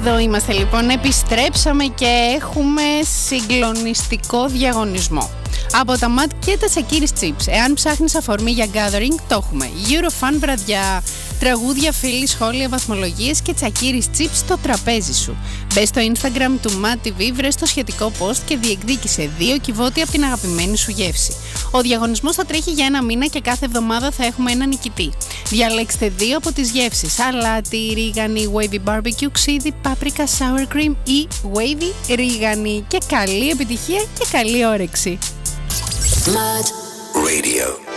Εδώ είμαστε λοιπόν, επιστρέψαμε και έχουμε συγκλονιστικό διαγωνισμό. Από τα Matt και τα Chakiris Chips. Εάν ψάχνεις αφορμή για gathering, το έχουμε. Eurofan βραδιά, τραγούδια, φίλοι, σχόλια, βαθμολογίες και Chakiris Chips στο τραπέζι σου. Μπες στο Instagram του Matt TV, βρες το σχετικό post και διεκδίκησε 2 κυβότια από την αγαπημένη σου γεύση. Ο διαγωνισμός θα τρέχει για 1 μήνα και κάθε εβδομάδα θα έχουμε ένα νικητή. Διαλέξτε 2 από τις γεύσεις: αλάτι, ρίγανη, wavy barbecue, ξύδι, paprika, sour cream ή wavy ρίγανη. Και καλή επιτυχία και καλή όρεξη. Mad Radio.